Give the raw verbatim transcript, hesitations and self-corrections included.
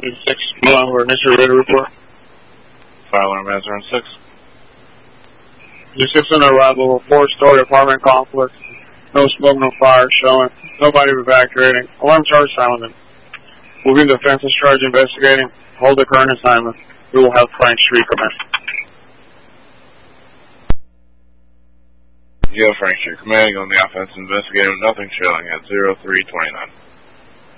six, one, we're initially ready to report. Fire alarm at zero six. Just an arrival of a four-story apartment complex. No smoke, no fire showing. Nobody evacuating. Alarm charge sounding. Moving the defense charge investigating. Hold the current assignment. We will have Frank Street come in. You have Frank Street commanding on the offense investigating, nothing showing at zero three twenty-nine.